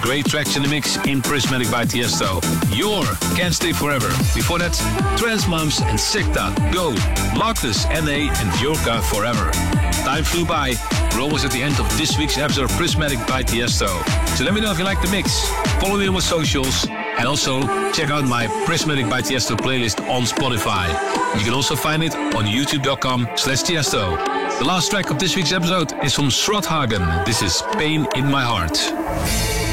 great tracks in the mix in Prismatic by Tiesto. Your Can't Stay Forever. Before that, Trans Moms and Sekta, Go, Marcus, NA and Jorka Forever. Time flew by. We're almost at the end of this week's episode of Prismatic by Tiesto. So let me know if you like the mix. Follow me on my socials. And also check out my Prismatic by Tiesto playlist on Spotify. You can also find it on youtube.com/Tiesto. The last track of this week's episode is from Srodhagen. This is Pain in My Heart.